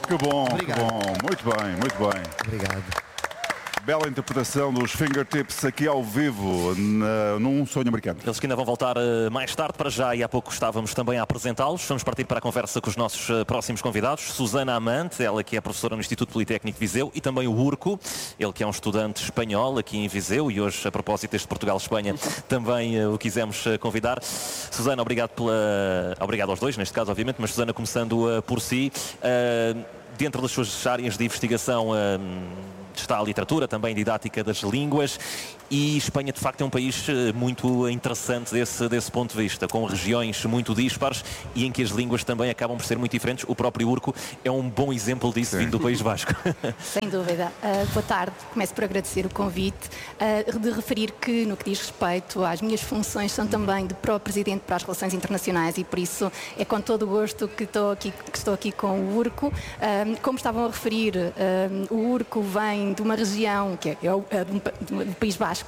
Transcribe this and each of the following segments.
que bom, Obrigado. que bom. Muito bem, muito bem. Obrigado. Bela interpretação dos Fingertips aqui ao vivo, num sonho americano. Eles que ainda vão voltar mais tarde para já, e há pouco estávamos também a apresentá-los. Vamos partir para a conversa com os nossos próximos convidados. Susana Amante, ela que é professora no Instituto Politécnico de Viseu, e também o Urco, ele que é um estudante espanhol aqui em Viseu, e hoje, a propósito deste Portugal-Espanha, também o quisemos convidar. Susana, obrigado aos dois, neste caso, obviamente, mas Susana, começando por si, dentro das suas áreas de investigação, está a literatura, também didática das línguas, e Espanha de facto é um país muito interessante desse ponto de vista, com regiões muito dispares e em que as línguas também acabam por ser muito diferentes. O próprio Urco é um bom exemplo disso, vindo do País Basco. Sem dúvida. Boa tarde. Começo por agradecer o convite, de referir que, no que diz respeito às minhas funções, são também de Pró-Presidente para as Relações Internacionais, e por isso é com todo o gosto que estou aqui com o Urco. Como estavam a referir, o Urco vem de uma região que é do País Basco.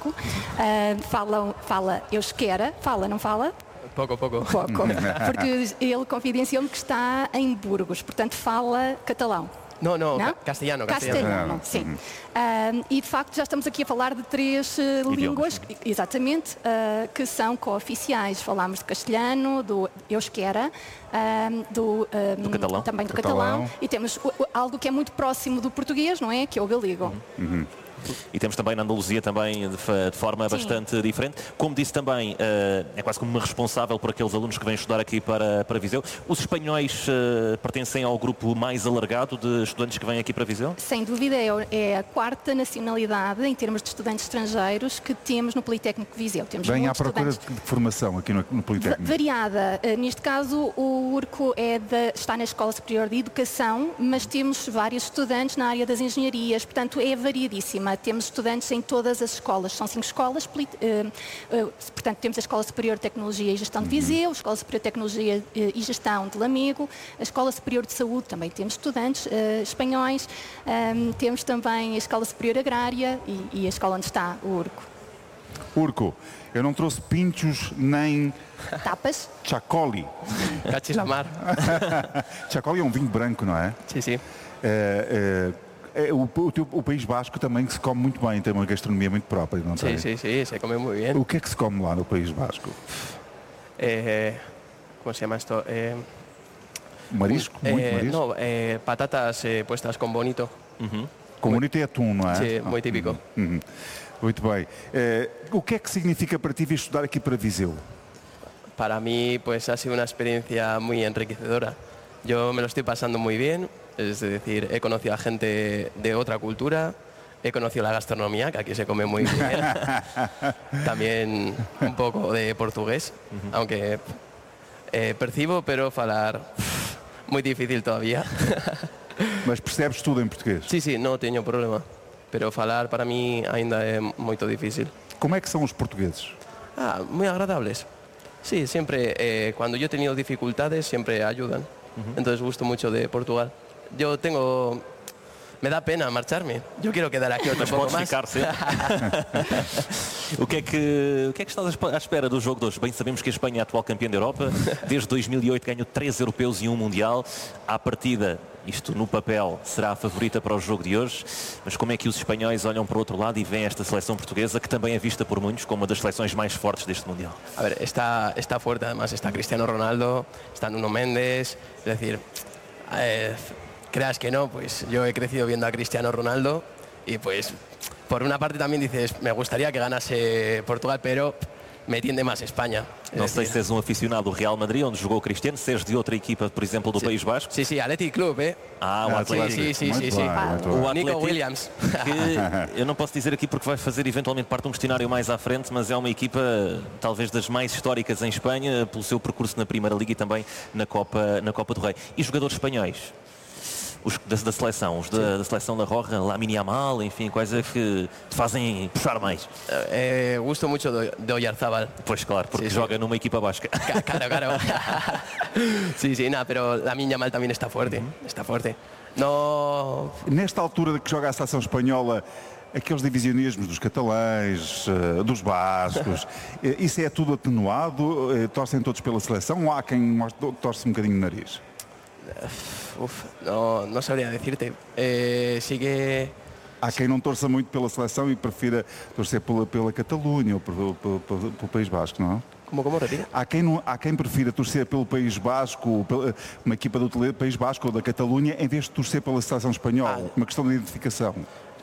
Fala euskera, não fala? Pouco. Porque ele confidenciou-me que está em Burgos, portanto fala catalão. Não? Castelhano. Sim. E de facto já estamos aqui a falar de três línguas, exatamente, que são cooficiais. Falámos de castelhano, do euskera, do catalão. Também do catalão. E temos algo que é muito próximo do português, não é? Que é o galego. E temos também na Andaluzia também de forma bastante diferente. Como disse também, é quase como uma responsável por aqueles alunos que vêm estudar aqui para Viseu. Os espanhóis pertencem ao grupo mais alargado de estudantes que vêm aqui para Viseu? Sem dúvida, é a quarta nacionalidade em termos de estudantes estrangeiros que temos no Politécnico de Viseu. Temos Vem à procura estudantes de formação aqui no Politécnico? Variada. Neste caso, o Urco está na Escola Superior de Educação, mas temos vários estudantes na área das engenharias, portanto é variadíssima. Temos estudantes em todas as escolas, são 5 escolas, portanto temos a Escola Superior de Tecnologia e Gestão de Viseu, a Escola Superior de Tecnologia e Gestão de Lamego, a Escola Superior de Saúde, também temos estudantes espanhóis, temos também a Escola Superior Agrária e a escola onde está o Urco. Urco, eu não trouxe pinchos nem Tapas? chacoli. Cachislamar. Chacoli é um vinho branco, não é? Sí. O País Basco também que se come muito bem, tem uma gastronomia muito própria, não tem? Sí, se come muy bien. O que é que se come lá no País Basco? ¿Cómo se llama esto? Marisco? Muito marisco? No, patatas puestas con bonito. Com bonito é atum, não é? Sí, muy típico. Muito bem. O que é que significa para ti vir estudar aqui para Viseu? Para mí pues ha sido una experiencia muy enriquecedora. Yo me lo estoy pasando muy bien, es decir, he conocido a gente de otra cultura, he conocido la gastronomía, que aquí se come muy bien, también un poco de portugués, aunque percibo, pero falar muy difícil todavía. Mas percebes tudo em português? Sí, no tengo problema, pero falar para mí ainda é muito difícil. Como é que são os portugueses? Muy agradables. Sí, siempre, cuando yo he tenido dificultades, siempre ayudan. Entonces gusto mucho de Portugal. Me da pena marcharme. Yo quiero quedar aqui outro pouco mais. Ficar sempre. O que é que estás à espera do jogo de hoje? Bem, sabemos que a Espanha é a atual campeã da Europa. Desde 2008 ganhou 3 europeus e 1 mundial. À partida, isto no papel, será a favorita para o jogo de hoje. Mas como é que os espanhóis olham para o outro lado e veem esta seleção portuguesa, que também é vista por muitos como uma das seleções mais fortes deste mundial? A ver, está fuerte, además está Cristiano Ronaldo, está Nuno Mendes, es decir, creas que no, pues yo he crecido viendo a Cristiano Ronaldo y pues por una parte también dices, me gustaría que ganase Portugal, pero me tiende más Espanha. Não sei se és um aficionado do Real Madrid, onde jogou o Cristiano, se és de outra equipa, por exemplo, do País Basco. Sí, Athletic Club, o Atlético. Sí. O Atlético, Nico Williams. Que eu não posso dizer aqui porque vai fazer eventualmente parte de um questionário mais à frente, mas é uma equipa talvez das mais históricas em Espanha, pelo seu percurso na Primeira Liga e também na Copa do Rei. E jogadores espanhóis? Os da seleção, da seleção da Roja, Lamine Yamal, enfim, quais é que te fazem puxar mais? Gosto muito de Oyarzabal. Pois claro, porque joga numa equipa basca. Claro. Sí, nada, pero Lamine Yamal también está fuerte, No... Nesta altura que joga a seleção espanhola, aqueles divisionismos dos catalães, dos bascos, isso é tudo atenuado? Torcem todos pela seleção ou há quem torce um bocadinho o nariz? No sabría decirte. Sí que... Há quem não torça muito pela seleção e prefira torcer pela Catalunha ou pelo País Basco, não é? Como retira? Há quem prefira torcer pelo País Basco, uma equipa do País Basco ou da Catalunha, em vez de torcer pela seleção espanhola. Uma questão de identificação.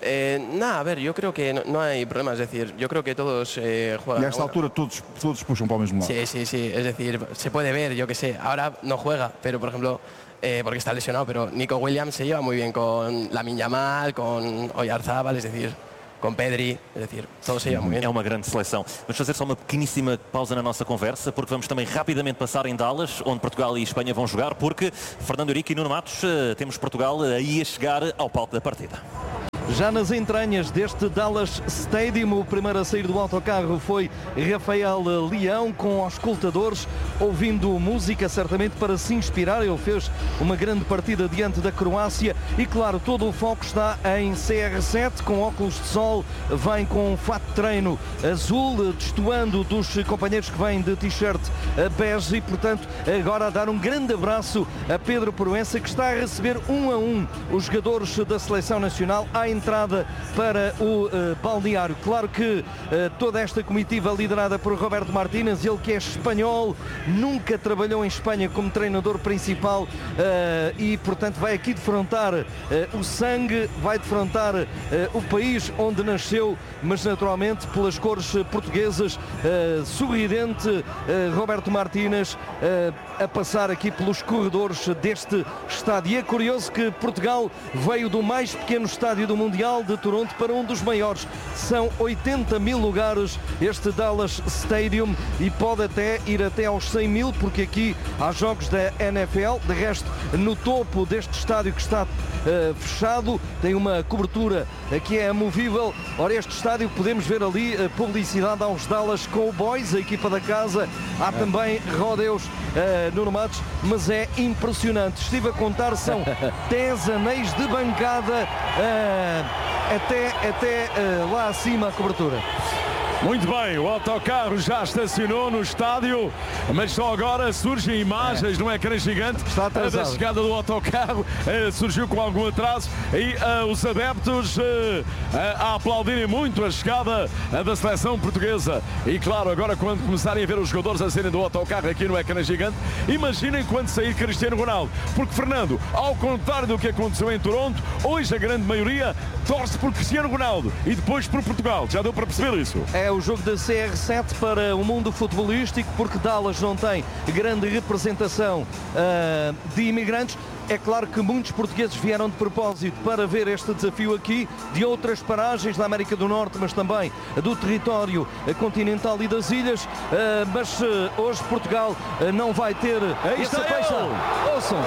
A ver, yo creo que no hay problema, es decir, yo creo que todos juegan. Y a esta altura todos puxan para el mismo lado. Sí, es decir, se puede ver, yo que sé, ahora no juega, pero por ejemplo, porque está lesionado, pero Nico Williams se lleva muy bien con Lamine Yamal, con Oyarzábal, es decir, com Pedri, é decir, todos se muito bem. É uma grande seleção. Vamos fazer só uma pequeníssima pausa na nossa conversa, porque vamos também rapidamente passar em Dallas, onde Portugal e Espanha vão jogar, porque Fernando Eurico e Nuno Matos, temos Portugal aí a chegar ao palco da partida. Já nas entranhas deste Dallas Stadium, o primeiro a sair do autocarro foi Rafael Leão, com os escutadores, ouvindo música, certamente para se inspirar. Ele fez uma grande partida diante da Croácia e, claro, todo o foco está em CR7, com óculos de sol, vem com fato de treino azul, destoando dos companheiros que vêm de t-shirt bege e, portanto, agora a dar um grande abraço a Pedro Proença, que está a receber 1-1 os jogadores da Seleção Nacional à entrada para o balneário. Claro que toda esta comitiva liderada por Roberto Martínez, ele que é espanhol, nunca trabalhou em Espanha como treinador principal e, portanto, vai aqui defrontar o sangue, vai defrontar o país onde nasceu, mas naturalmente pelas cores portuguesas, sorridente Roberto Martínez a passar aqui pelos corredores deste estádio. E é curioso que Portugal veio do mais pequeno estádio do Mundial de Toronto para um dos maiores. São 80 mil lugares este Dallas Stadium e pode até ir até aos 100 mil, porque aqui há jogos da NFL. De resto, no topo deste estádio, que está fechado, tem uma cobertura que é amovível. Ora, este estádio, podemos ver ali publicidade aos Dallas Cowboys, a equipa da casa. Há também rodeos Nuno Matos, mas é impressionante. Estive a contar, são 10 anéis de bancada até lá acima a cobertura. Muito bem, o autocarro já estacionou no estádio, mas só agora surgem imagens no ecrã gigante da chegada do autocarro. Surgiu com algum atraso e os adeptos a aplaudirem muito a chegada da seleção portuguesa. E claro, agora quando começarem a ver os jogadores a saírem do autocarro aqui no ecrã gigante, imaginem quando sair Cristiano Ronaldo. Porque, Fernando, ao contrário do que aconteceu em Toronto, hoje a grande maioria torce por Cristiano Ronaldo e depois por Portugal. Já deu para perceber isso? É o jogo da CR7 para o mundo futebolístico, porque Dallas não tem grande representação de imigrantes. É claro que muitos portugueses vieram de propósito para ver este desafio aqui, de outras paragens da América do Norte, mas também do território continental e das ilhas. Mas hoje Portugal não vai ter essa paixão. Ouçam!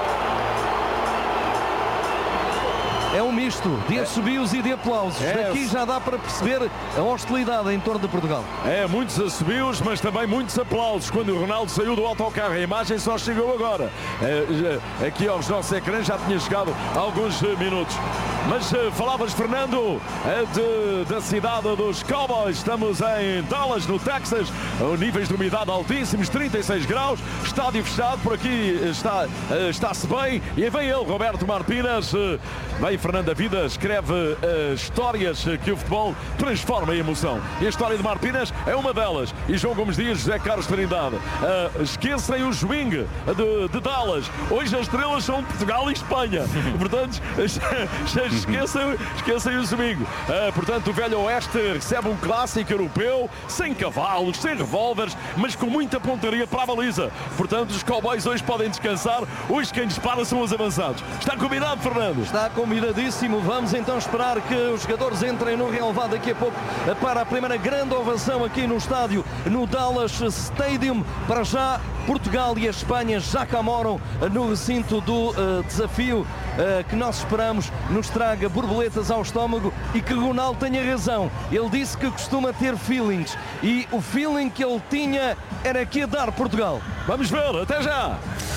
É um misto de assobios e de aplausos. Daqui já dá para perceber a hostilidade em torno de Portugal. Muitos assobios, mas também muitos aplausos. Quando o Ronaldo saiu do autocarro, a imagem só chegou agora. Aqui aos nossos ecrãs já tinha chegado há alguns minutos. Mas falavas, Fernando, da cidade dos Cowboys. Estamos em Dallas, no Texas. Níveis de umidade altíssimos, 36 graus. Estádio fechado, por aqui está-se bem. E vem ele, Roberto Martínez. Bem, Fernando, a vida escreve histórias que o futebol transforma em emoção. E a história de Martínez é uma delas. E João Gomes Dias, José Carlos Trindade. Esquecem o swing de Dallas. Hoje as estrelas são de Portugal e Espanha. Portanto, esquecem o swing. Portanto, o Velho Oeste recebe um clássico europeu, sem cavalos, sem revólveres, mas com muita pontaria para a baliza. Portanto, os Cowboys hoje podem descansar. Hoje quem dispara são os avançados. Está combinado, Fernando? Está combinadíssimo. Vamos então esperar que os jogadores entrem no relvado daqui a pouco para a primeira grande ovação aqui no estádio, no Dallas Stadium. Para já, Portugal e a Espanha já cá moram no recinto do desafio que nós esperamos nos traga borboletas ao estômago e que Ronaldo tenha razão. Ele disse que costuma ter feelings e o feeling que ele tinha era que ia dar Portugal. Vamos ver, até já!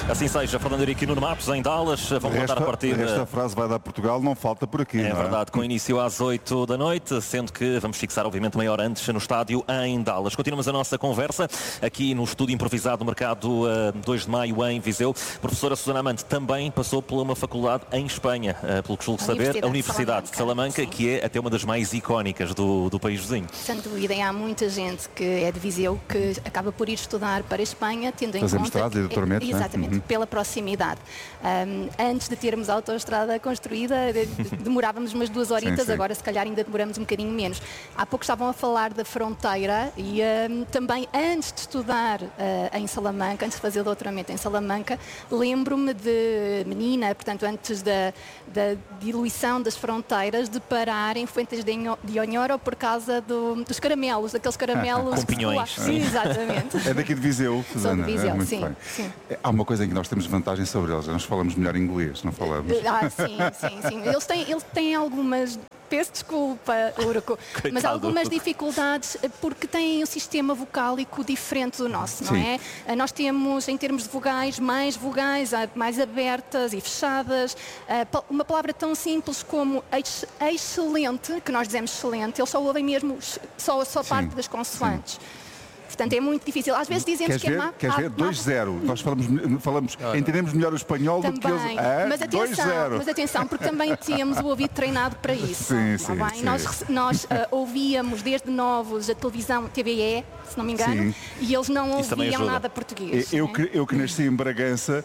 Assim seja, Fernando Henrique e Nuno Matos em Dallas vão contar a partida. Esta frase vai dar Portugal, não falta por aqui. É verdade, com início às 8 da noite, sendo que vamos fixar obviamente meia hora antes no estádio em Dallas. Continuamos a nossa conversa aqui no estúdio improvisado do Mercado 2 de Maio em Viseu. A professora Susana Amante também passou por uma faculdade em Espanha, pelo que julgo saber, a Universidade de Salamanca, que é até uma das mais icónicas do país vizinho. Sem dúvida, há muita gente que é de Viseu que acaba por ir estudar para a Espanha, tendo em fazer conta... mestrado e doutoramento, exatamente, pela proximidade. Antes de termos a autoestrada construída, demorávamos umas 2 horitas, sim. agora se calhar ainda demoramos um bocadinho menos. Há pouco estavam a falar da fronteira e também antes de estudar em Salamanca, antes de fazer o doutoramento em Salamanca, lembro-me de menina, portanto antes da diluição das fronteiras, de parar em Fuentes de Onhoro por causa dos caramelos, daqueles caramelos... Com pinhões. Sim, exatamente. É daqui de Viseu, Susana. Sou de Viseu, muito sim, bem. sim. Há uma coisa em que nós temos vantagem sobre eles. Nós falamos melhor inglês, não falamos? Sim. Eles têm algumas... Peço desculpa, Urco, mas algumas dificuldades porque têm um sistema vocálico diferente do nosso, não é? Nós temos, em termos de vogais, mais abertas e fechadas. Uma palavra tão simples como excelente, que nós dizemos excelente, eles só ouvem mesmo só parte das consoantes. Portanto, é muito difícil. Às vezes dizemos que é má. Queres ver? 2-0. Nós falamos entendemos melhor o espanhol do que eles. Mas atenção, porque também temos o ouvido treinado para isso. Sim. Nós ouvíamos desde novos a televisão TVE, se não me engano, e eles não ouviam nada português. Eu que nasci em Bragança,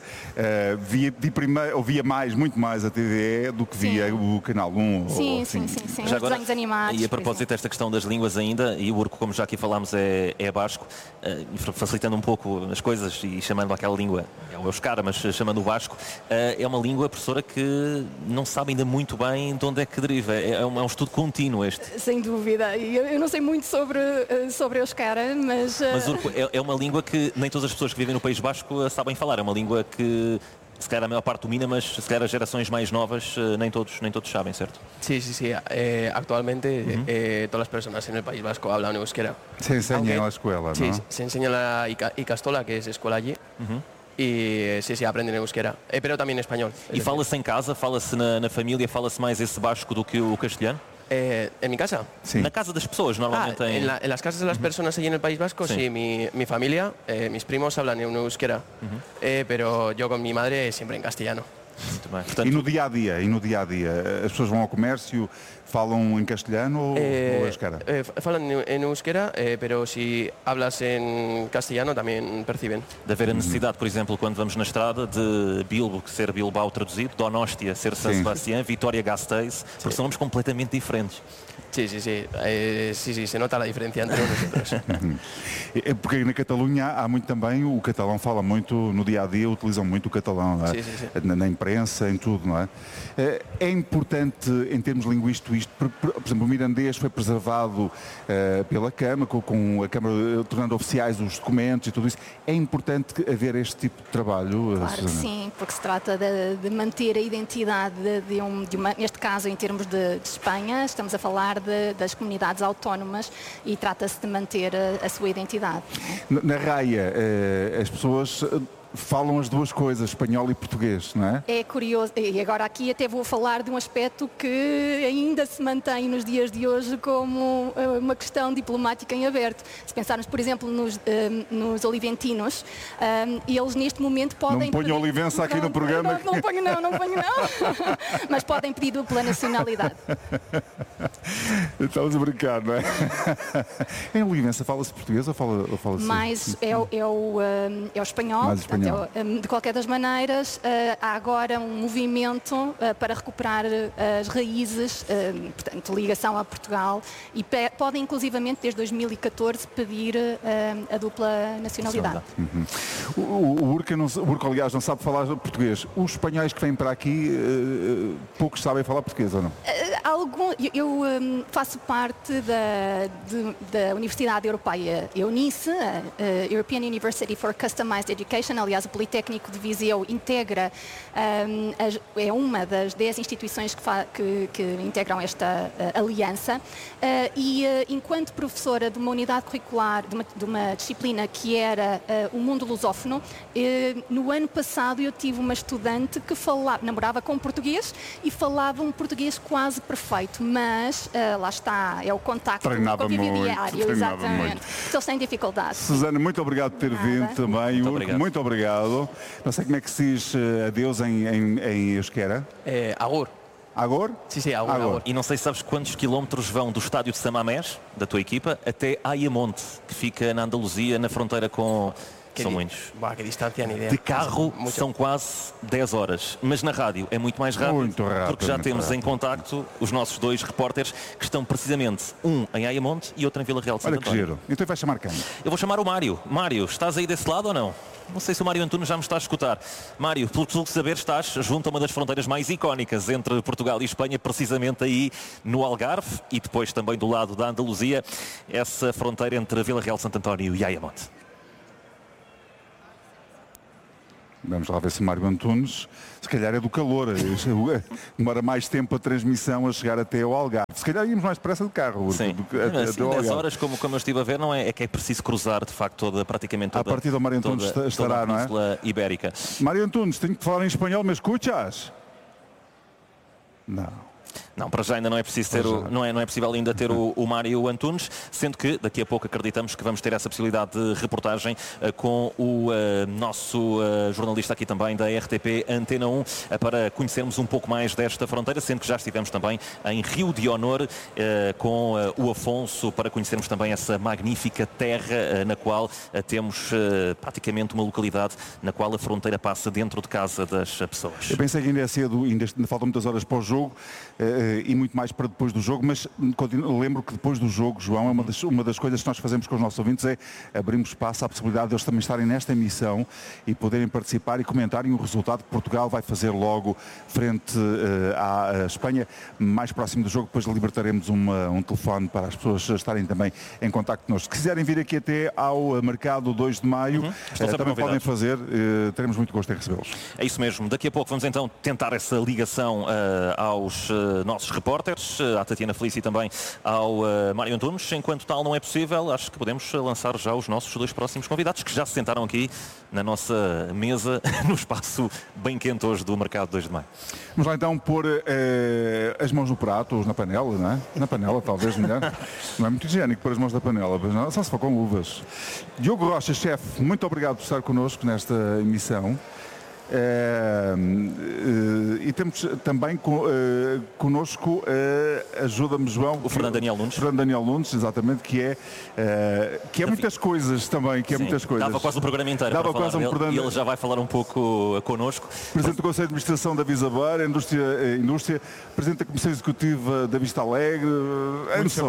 ouvia muito mais a TVE do que via o Canal 1. Sim. Os desenhos animados. E a propósito desta questão das línguas ainda, e o Urco, como já aqui falámos, é basco, facilitando um pouco as coisas e chamando aquela língua, é o euskara, mas chamando o basco, é uma língua, professora, que não sabe ainda muito bem de onde é que deriva. É um estudo contínuo este. Sem dúvida. Eu não sei muito sobre euskara, mas Urco, é uma língua que nem todas as pessoas que vivem no País Basco sabem falar. É uma língua que se calhar a maior parte domina, mas se calhar as gerações mais novas nem todos sabem, certo? Sí. Actualmente todas las personas en el País Vasco hablan euskera. Se enseña en la escuela, ¿no? Sí, se enseña en la Ikastola, que es escuela allí. E sí, aprendem euskera, pero também espanhol. E fala-se em casa, fala-se na família, fala-se mais esse basco do que o castelhano? ¿En mi casa? Sí. Na casa das pessoas, normalmente. En las casas de las personas allí en el País Vasco, sí, mi familia, mis primos hablan en euskera, pero yo con mi madre siempre en castellano. Muito bem. Portanto, E no dia a dia, as pessoas vão ao comércio, falam em castelhano ou euskera? Falan en euskera, pero si hablas en castellano también perciben. de haver a necessidade, por exemplo, quando vamos na estrada, de Bilbo ser Bilbao traduzido, Donostia ser San Sebastián, Vitória Gasteiz, porque são nomes completamente diferentes. Sí, se nota la diferencia entre unos y otros. Porque na Catalunha há muito também, o catalão fala muito no dia a dia, utilizam muito o catalão, não é? Sim. Na imprensa, em tudo, não é? É importante, em termos linguísticos, isto, por exemplo, o mirandês foi preservado pela Câmara, com a Câmara tornando oficiais os documentos e tudo isso. É importante haver este tipo de trabalho? Claro que sim, porque se trata de manter a identidade neste caso, em termos de Espanha, estamos a falar das comunidades autónomas e trata-se de manter a sua identidade. Na Raia, as pessoas falam as duas coisas, espanhol e português, não é? É curioso, e agora aqui até vou falar de um aspecto que ainda se mantém nos dias de hoje como uma questão diplomática em aberto. Se pensarmos, por exemplo, nos oliventinos, eles neste momento podem... Não ponho olivença aqui no programa. Não ponho não. Mas podem pedir dupla nacionalidade. Estamos a brincar, não é? Em Olivença fala-se português ou fala-se... Mais é o espanhol. Mais espanhol. De qualquer das maneiras, há agora um movimento para recuperar as raízes, portanto, ligação a Portugal, e podem inclusivamente desde 2014 pedir a dupla nacionalidade. O Urco, aliás, não sabe falar português. Os espanhóis que vêm para aqui, poucos sabem falar português, ou não? Eu faço parte da Universidade Europeia EUNICE, European University for Customized Education. Aliás, Aliás, o Politécnico de Viseu integra, é uma das 10 instituições que integram esta aliança. E enquanto professora de uma unidade curricular, de uma disciplina que era o mundo lusófono, no ano passado eu tive uma estudante que namorava com um português e falava um português quase perfeito, mas lá está, é o contacto, o convívio diário, exatamente. Então eles têm dificuldade. Susana, muito obrigado por ter vindo também. Muito obrigado. Não sei como é que se diz adeus em euskera. Agur. Agor? Sim, agora. E não sei se sabes quantos quilómetros vão do estádio de Samamés, da tua equipa, até Ayamonte, que fica na Andaluzia, na fronteira com... São muitos. Que distância, nem ideia. De carro são quase 10 horas, mas na rádio é muito mais rápido, porque já temos em contacto os nossos 2 repórteres que estão precisamente, um em Ayamonte e outro em Vila Real de Santo António. Olha que giro. Então vai chamar quem? Eu vou chamar o Mário. Mário, estás aí desse lado ou não? Não sei se o Mário Antunes já me está a escutar. Mário, pelo que saber, estás junto a uma das fronteiras mais icónicas entre Portugal e Espanha, precisamente aí no Algarve e depois também do lado da Andaluzia, essa fronteira entre Vila Real de Santo António e Ayamonte. Vamos lá ver se o Mário Antunes, se calhar é do calor, demora mais tempo a transmissão a chegar até ao Algarve. Se calhar íamos mais depressa de carro. Sim, assim, 10 horas, como eu estive a ver, não é que é preciso cruzar, de facto, praticamente toda a partir do Mário Antunes estará, não é? Península Ibérica. Mário Antunes, tenho que falar em espanhol, mas escuchas? Não, para já ainda não é preciso ter não é possível ainda ter o Mário Antunes, sendo que daqui a pouco acreditamos que vamos ter essa possibilidade de reportagem com o nosso jornalista aqui também da RTP Antena 1 para conhecermos um pouco mais desta fronteira, sendo que já estivemos também em Rio de Honor com o Afonso para conhecermos também essa magnífica terra na qual temos praticamente uma localidade na qual a fronteira passa dentro de casa das pessoas. Eu pensei que ainda é cedo, ainda faltam muitas horas para o jogo e muito mais para depois do jogo, mas lembro que depois do jogo, João, uma das coisas que nós fazemos com os nossos ouvintes é abrirmos espaço à possibilidade de eles também estarem nesta emissão e poderem participar e comentarem o resultado que Portugal vai fazer logo frente à Espanha, mais próximo do jogo. Depois libertaremos um telefone para as pessoas estarem também em contacto connosco. Se quiserem vir aqui até ao mercado 2 de maio, também podem fazer, teremos muito gosto em recebê-los. É isso mesmo, daqui a pouco vamos então tentar essa ligação aos nossos repórteres, à Tatiana Felício e também ao Mário Antunes. Enquanto tal não é possível, acho que podemos lançar já os nossos 2 próximos convidados, que já se sentaram aqui na nossa mesa, no espaço bem quente hoje do Mercado 2 de Maio. Vamos lá então pôr as mãos no prato, ou na panela, não é? Na panela, talvez, melhor. Não é muito higiênico pôr as mãos na panela, mas não, só se for com luvas. Diogo Rocha, chefe, muito obrigado por estar connosco nesta emissão. E temos também connosco, ajuda-me, João, o Fernando Daniel Nunes. Fernando Daniel Nunes, exatamente, que é muitas coisas também, que é muitas coisas. Dava quase o programa inteiro para falar dele, e ele já vai falar um pouco connosco. Presidente do Conselho de Administração da Visabar, Indústria, Presidente da Comissão Executiva da Vista Alegre, and so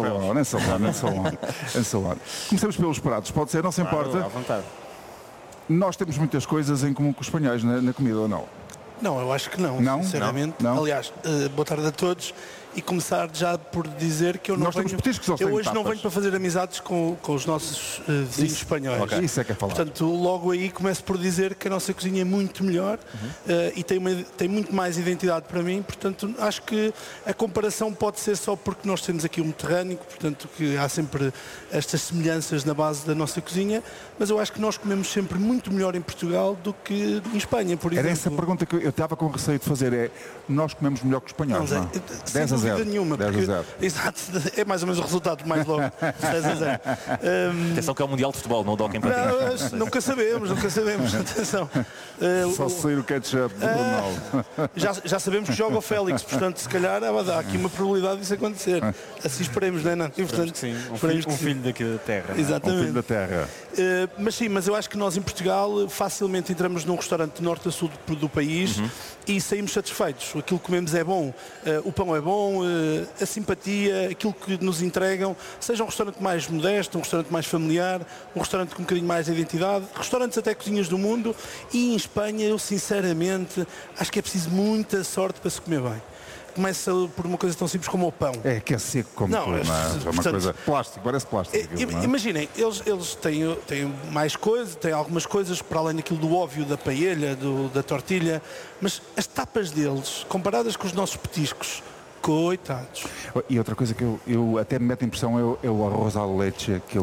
on. Comecemos pelos pratos, pode ser, não se importa? À vontade. Nós temos muitas coisas em comum com os espanhóis na comida, ou não? Não, eu acho que não, sinceramente. Não. Aliás, boa tarde a todos. E começar já por dizer que eu não venho, eu hoje não venho para fazer amizades com os nossos vizinhos espanhóis. Okay. Isso é que é falar. Portanto, logo aí começo por dizer que a nossa cozinha é muito melhor e tem muito mais identidade para mim. Portanto, acho que a comparação pode ser só porque nós temos aqui um Mediterrâneo, portanto, que há sempre estas semelhanças na base da nossa cozinha, mas eu acho que nós comemos sempre muito melhor em Portugal do que em Espanha, por exemplo. Era essa a pergunta que eu estava com receio de fazer, nós comemos melhor que os espanhóis, não? 10 a 0. Nenhuma, 10 porque, a 0. Exato, é mais ou menos o resultado mais logo. 10 a 0. Atenção que é o Mundial de Futebol, não o Dock em Patinhos. Nunca sabemos. Atenção. Só sair o ketchup do Ronaldo. Já sabemos que joga o Félix, portanto, se calhar há aqui uma probabilidade disso acontecer. Assim esperemos, não é? Não? E, portanto, sim, um filho daqui da terra. Exatamente. Um filho da terra. Mas eu acho que nós em Portugal facilmente entramos num restaurante de norte a sul do país e saímos satisfeitos. Aquilo que comemos é bom, o pão é bom, dom, a simpatia, aquilo que nos entregam, seja um restaurante mais modesto, um restaurante mais familiar, um restaurante com um bocadinho mais de identidade, restaurantes até cozinhas do mundo. E em Espanha, eu sinceramente acho que é preciso muita sorte para se comer bem. Começa por uma coisa tão simples como o pão. É que é seco como tudo, é uma coisa plástico, parece plástico. Imaginem, eles têm mais coisas, têm algumas coisas para além daquilo do óbvio, da paella, da tortilha, mas as tapas deles, comparadas com os nossos petiscos, coitados. E outra coisa que eu até me mete a impressão é o arroz à leche, que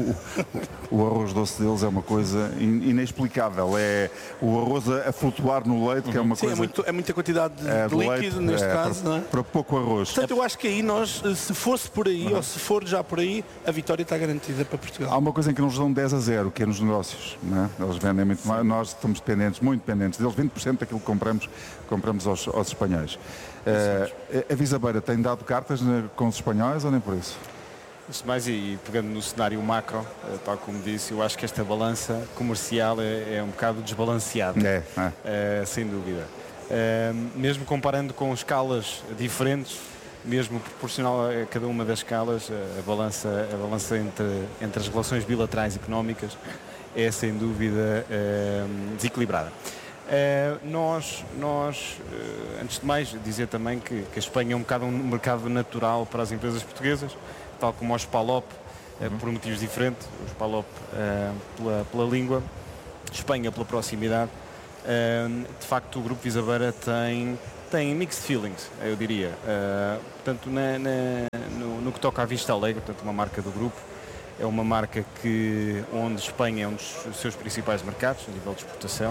o arroz doce deles é uma coisa inexplicável. É o arroz a flutuar no leite, que é uma coisa... É muita quantidade de líquido, neste caso, não é? Para pouco arroz. Portanto, eu acho que aí nós, se fosse por aí, ou se for já por aí, a vitória está garantida para Portugal. Há uma coisa em que nos dão 10-0, que é nos negócios, não é? Eles vendem muito mais, nós estamos dependentes, muito dependentes deles, 20% daquilo que compramos aos espanhóis. A Visabeira tem dado cartas com os espanhóis ou nem por isso? Antes de mais, e pegando no cenário macro, tal como disse, eu acho que esta balança comercial é um bocado desbalanceada, sem dúvida. Mesmo comparando com escalas diferentes, mesmo proporcional a cada uma das escalas, a balança entre as relações bilaterais económicas é sem dúvida desequilibrada. Nós, antes de mais, dizer também que a Espanha é um bocado um mercado natural para as empresas portuguesas, tal como os PALOP, por motivos diferentes. Os PALOP pela língua, Espanha pela proximidade. De facto, o Grupo Visabeira tem mixed feelings, eu diria. Portanto, no que toca à Vista Alegre, portanto, uma marca do grupo, é uma marca onde Espanha é um dos seus principais mercados a nível de exportação.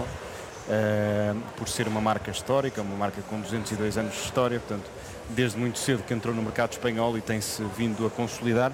Por ser uma marca histórica, uma marca com 202 anos de história, portanto, desde muito cedo que entrou no mercado espanhol e tem-se vindo a consolidar.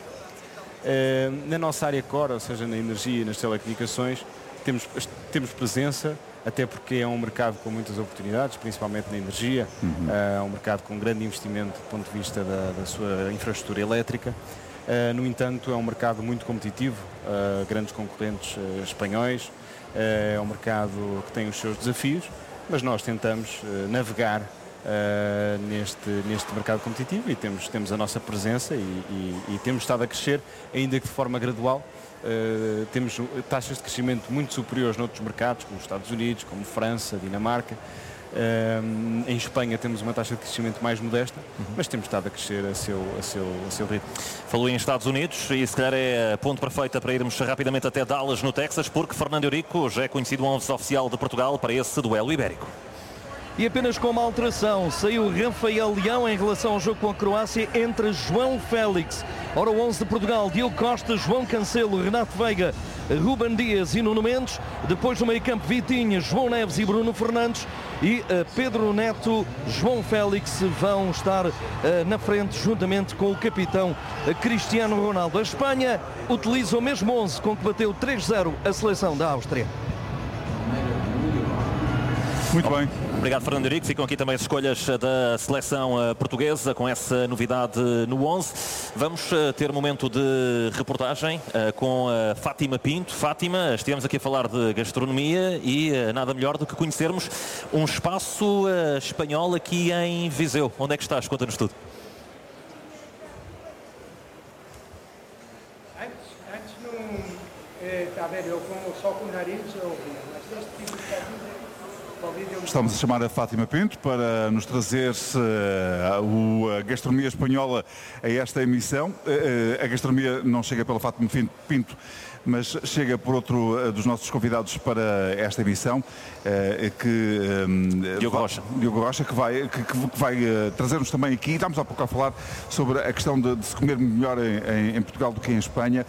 Na nossa área core, ou seja, na energia e nas telecomunicações, temos presença, até porque é um mercado com muitas oportunidades, principalmente na energia, é um mercado com grande investimento do ponto de vista da sua infraestrutura elétrica. No entanto, é um mercado muito competitivo, grandes concorrentes espanhóis. É um mercado que tem os seus desafios, mas nós tentamos navegar neste mercado competitivo e temos a nossa presença e temos estado a crescer, ainda que de forma gradual. Temos taxas de crescimento muito superiores noutros mercados, como os Estados Unidos, como França, Dinamarca. Em Espanha temos uma taxa de crescimento mais modesta, mas temos estado a crescer a seu ritmo. Falou em Estados Unidos e se calhar é ponto perfeito para irmos rapidamente até Dallas, no Texas, porque Fernando Eurico já é conhecido o 11 oficial de Portugal para esse duelo ibérico. E apenas com uma alteração, saiu Rafael Leão em relação ao jogo com a Croácia, entre João Félix. Ora, o 11 de Portugal, Diogo Costa, João Cancelo, Renato Veiga, Ruben Dias e Nuno Mendes. Depois no meio-campo, Vitinha, João Neves e Bruno Fernandes. E Pedro Neto, João Félix vão estar na frente, juntamente com o capitão Cristiano Ronaldo. A Espanha utiliza o mesmo 11 com que bateu 3-0 a seleção da Áustria. Muito bem. Obrigado, Fernando Eurico. Ficam aqui também as escolhas da seleção portuguesa com essa novidade no 11. Vamos ter um momento de reportagem com a Fátima Pinto. Fátima, estivemos aqui a falar de gastronomia e nada melhor do que conhecermos um espaço espanhol aqui em Viseu. Onde é que estás? Conta-nos tudo. Antes não... Está a ver, eu só com o nariz eu ouvia, mas este tipo de... Estamos a chamar a Fátima Pinto para nos trazer a gastronomia espanhola a esta emissão. A gastronomia não chega pela Fátima Pinto, mas chega por outro dos nossos convidados para esta emissão, Diogo Rocha, que vai trazer-nos também aqui. Estamos há pouco a falar sobre a questão de se comer melhor em Portugal do que em Espanha.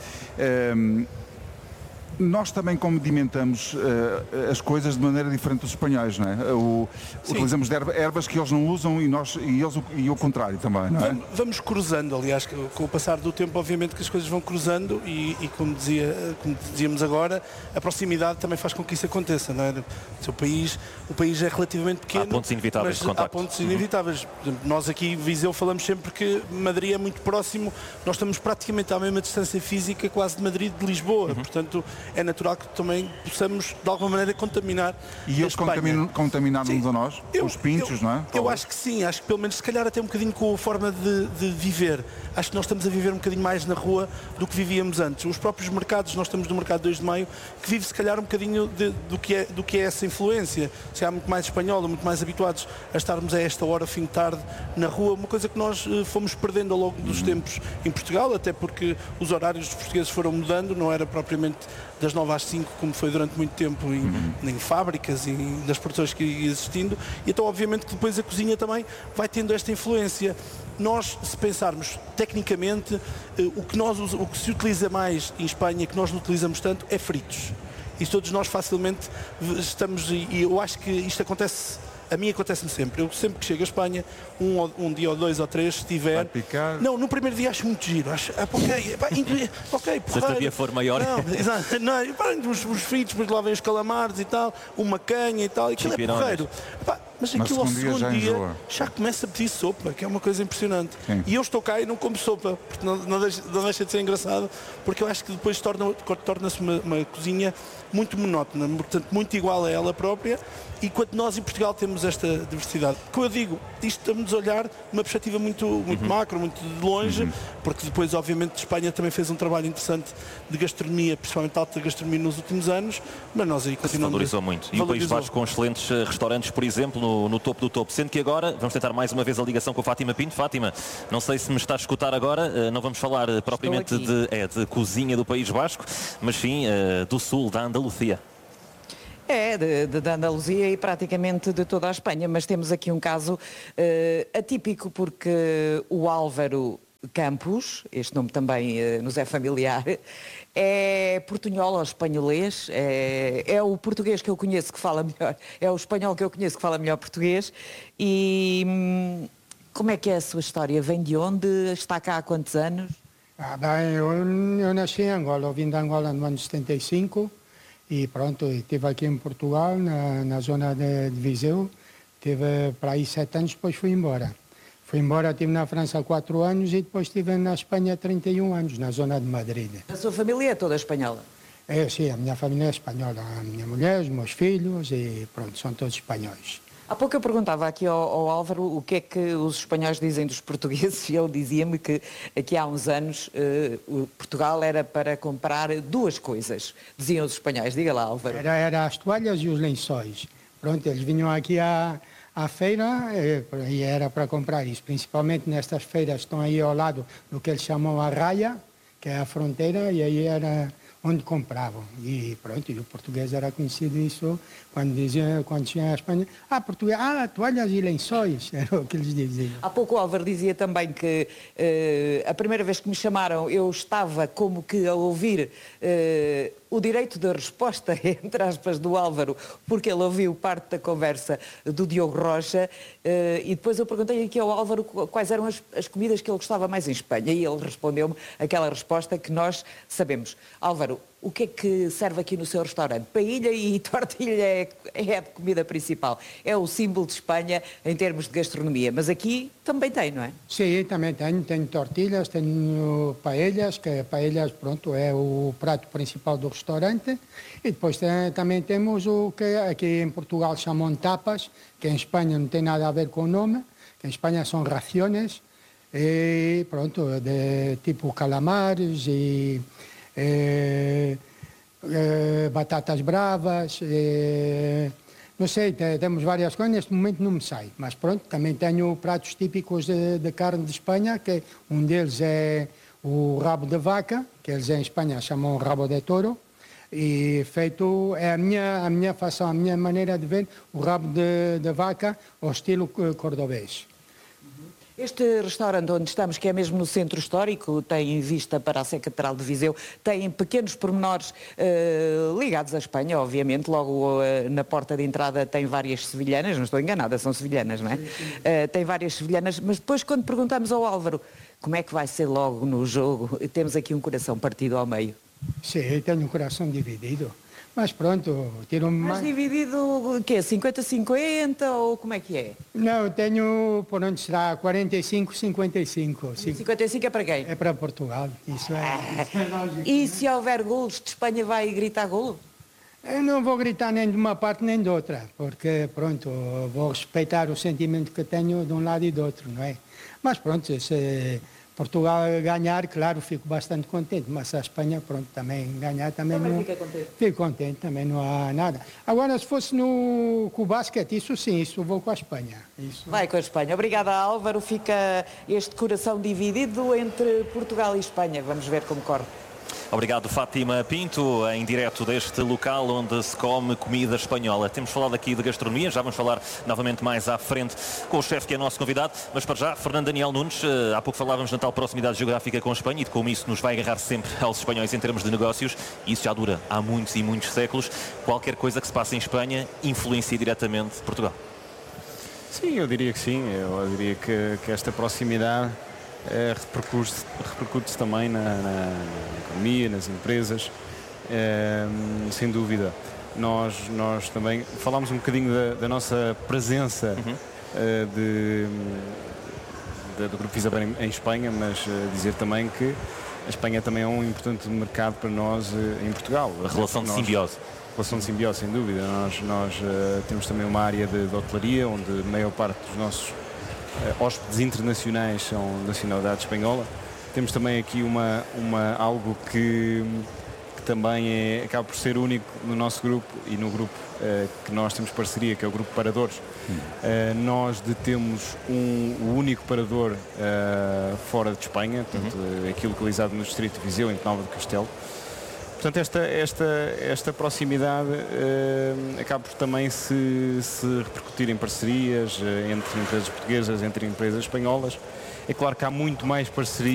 Nós também condimentamos as coisas de maneira diferente dos espanhóis, não é? Utilizamos ervas que eles não usam e o contrário também, não é? Vamos cruzando, aliás, com o passar do tempo, obviamente que as coisas vão cruzando e como dizíamos agora, a proximidade também faz com que isso aconteça, não é? O país é relativamente pequeno. Há pontos inevitáveis de contacto. Há pontos inevitáveis. Nós aqui em Viseu falamos sempre que Madrid é muito próximo, nós estamos praticamente à mesma distância física quase de Madrid de Lisboa, portanto é natural que também possamos, de alguma maneira, contaminar e eles contaminaram-nos a nós, os pinchos, não é? Eu acho que sim, acho que pelo menos se calhar até um bocadinho com a forma de viver. Acho que nós estamos a viver um bocadinho mais na rua do que vivíamos antes. Os próprios mercados, nós estamos no mercado 2 de Maio, que vive se calhar um bocadinho do que é essa influência. Se há muito mais espanhola, muito mais habituados a estarmos a esta hora, fim de tarde, na rua, uma coisa que nós fomos perdendo ao longo dos tempos em Portugal, até porque os horários dos portugueses foram mudando, não era propriamente das 9 às 5, como foi durante muito tempo em fábricas e nas produções que ia existindo, e então obviamente que depois a cozinha também vai tendo esta influência. Nós, se pensarmos tecnicamente, o que se utiliza mais em Espanha, que nós não utilizamos tanto, é fritos. E todos nós facilmente estamos, e eu acho que isto acontece, a mim acontece-me sempre. Eu sempre que chego a Espanha, um dia ou 2 ou 3, se tiver... Não, no primeiro dia acho muito giro. Acho, ok, se a dia for maior... Os fritos, depois lá vem os calamares e tal, uma canha e tal, e aquilo é porreiro. Mas aquilo ao segundo dia já começa a pedir sopa, que é uma coisa impressionante. Sim. E eu estou cá e não como sopa, porque não deixa de ser engraçado, porque eu acho que depois torna-se uma cozinha muito monótona, portanto muito igual a ela própria, e quando nós em Portugal temos esta diversidade, como eu digo, isto estamos a olhar uma perspectiva muito macro, muito de longe, porque depois obviamente Espanha também fez um trabalho interessante de gastronomia, principalmente alta gastronomia nos últimos anos, mas nós aí continuamos... Valorizou muito. E o País Basco com excelentes restaurantes, por exemplo, no topo do topo, sendo que agora vamos tentar mais uma vez a ligação com a Fátima Pinto. Fátima, não sei se me está a escutar agora, não vamos falar propriamente de cozinha do País Basco, mas sim do sul, da Andaluzia. Da Andaluzia e praticamente de toda a Espanha, mas temos aqui um caso atípico, porque o Álvaro Campos, este nome também nos é familiar, é portunhol ou espanholês, é o português que eu conheço que fala melhor, é o espanhol que eu conheço que fala melhor português. E como é que é a sua história? Vem de onde? Está cá há quantos anos? Eu nasci em Angola, eu vim de Angola no ano 75 e pronto, estive aqui em Portugal, na zona de Viseu, estive para aí 7 anos, depois fui embora. Estive na França 4 anos e depois estive na Espanha 31 anos, na zona de Madrid. A sua família é toda espanhola? Sim, a minha família é espanhola. A minha mulher, os meus filhos e pronto, são todos espanhóis. Há pouco eu perguntava aqui ao Álvaro o que é que os espanhóis dizem dos portugueses e ele dizia-me que aqui há uns anos Portugal era para comprar 2 coisas, diziam os espanhóis. Diga lá, Álvaro. Era as toalhas e os lençóis. Pronto, eles vinham aqui à feira e era para comprar isso, principalmente nestas feiras que estão aí ao lado do que eles chamam a Raia, que é a fronteira, e aí era onde compravam. E pronto, e o português era conhecido isso quando tinha a Espanha. Português, toalhas e lençóis, era o que eles diziam. Há pouco o Álvaro dizia também que a primeira vez que me chamaram eu estava como que a ouvir o direito da resposta, entre aspas, do Álvaro, porque ele ouviu parte da conversa do Diogo Rocha, e depois eu perguntei aqui ao Álvaro quais eram as comidas que ele gostava mais em Espanha, e ele respondeu-me aquela resposta que nós sabemos. Álvaro, o que é que serve aqui no seu restaurante? Paella e tortilha é a comida principal. É o símbolo de Espanha em termos de gastronomia. Mas aqui também tem, não é? Sim, também tenho tortilhas, tenho paellas, que paellas, pronto, é o prato principal do restaurante. E depois também temos o que aqui em Portugal chamam tapas, que em Espanha não tem nada a ver com o nome, que em Espanha são raciones, e pronto, de tipo calamares e... batatas bravas, não sei, temos várias coisas, neste momento não me sai, mas pronto, também tenho pratos típicos de carne de Espanha, que um deles é o rabo de vaca, que eles em Espanha chamam rabo de toro, e feito, é a minha fação, a minha maneira de ver o rabo de vaca ao estilo cordobês. Este restaurante onde estamos, que é mesmo no centro histórico, tem vista para a Sé Catedral de Viseu, tem pequenos pormenores ligados à Espanha, obviamente. Logo na porta de entrada tem várias sevilhanas, não estou enganada, são sevilhanas, não é? Tem várias sevilhanas, mas depois quando perguntamos ao Álvaro como é que vai ser logo no jogo, temos aqui um coração partido ao meio. Sim, tenho um coração dividido, Mas pronto, tiro Mas dividido, o quê? 50-50 ou como é que é? Não, tenho, por onde será, 45-55. 55 é para quem? É para Portugal, isso é lógico. E se houver golos de Espanha vai gritar golo? Eu não vou gritar nem de uma parte nem de outra, porque pronto, vou respeitar o sentimento que tenho de um lado e do outro, não é? Mas pronto, se Portugal ganhar, claro, fico bastante contente, mas se a Espanha, pronto, também ganhar, também não... Fica contente. Fico contente, também não há nada. Agora, se fosse com o basquete, isso sim, isso vou com a Espanha. Isso. Vai com a Espanha. Obrigada, Álvaro. Fica este coração dividido entre Portugal e Espanha. Vamos ver como corre. Obrigado, Fátima Pinto, em direto deste local onde se come comida espanhola. Temos falado aqui de gastronomia, já vamos falar novamente mais à frente com o chefe que é nosso convidado, mas para já, Fernando Daniel Nunes, há pouco falávamos na tal proximidade geográfica com a Espanha e de como isso nos vai agarrar sempre aos espanhóis em termos de negócios, e isso já dura há muitos e muitos séculos. Qualquer coisa que se passe em Espanha influencia diretamente Portugal. Sim, eu diria que sim. Eu diria que esta proximidade repercute-se também na economia, nas empresas, sem dúvida. Nós também falámos um bocadinho da nossa presença do Grupo Visabel em Espanha, mas dizer também que a Espanha também é um importante mercado para nós em Portugal. A relação de simbiose. Relação de simbiose, sem dúvida. Nós temos também uma área de hotelaria, onde a maior parte dos nossos hóspedes internacionais são da nacionalidade espanhola. Temos também aqui algo que também acaba por ser único no nosso grupo e no grupo que nós temos parceria, que é o Grupo Paradores. Nós detemos o único parador fora de Espanha, portanto, aqui localizado no distrito de Viseu, em Penalva do Castelo. Portanto, esta proximidade acaba por também se repercutir em parcerias entre empresas portuguesas, entre empresas espanholas. É claro que há muito mais parceria